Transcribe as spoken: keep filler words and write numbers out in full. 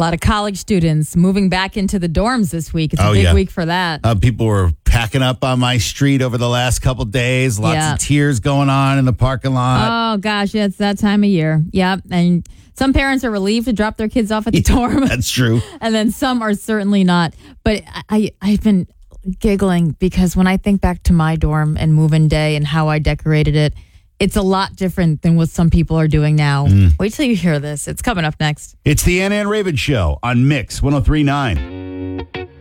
lot of college students moving back into the dorms this week. It's a Oh, big yeah. week for that. Uh, people were packing up on my street over the last couple days. Lots Yeah. of tears going on in the parking lot. Oh, gosh, yeah, it's that time of year. Yep. And some parents are relieved to drop their kids off at the dorm. That's true. And then some are certainly not. But I, I, I've been giggling because when I think back to my dorm and move-in day and how I decorated it, it's a lot different than what some people are doing now. Mm. Wait till you hear this. It's coming up next. It's the Ann Ann Raven Show on Mix one oh three point nine.